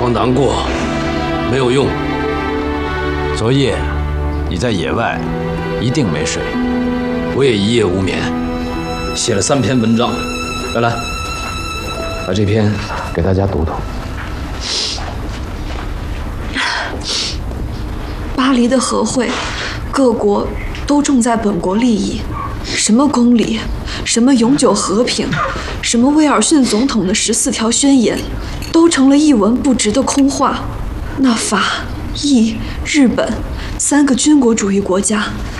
光难过没有用。 昨夜你在野外一定没睡。 我也一夜无眠，写了3篇文章。来，把这篇给大家读读。 巴黎的和会，各国都重在本国利益，什么公理，什么永久和平，什么威尔逊总统的14条宣言，都成了一文不值的空话。那法、意、日本3个军国主义国家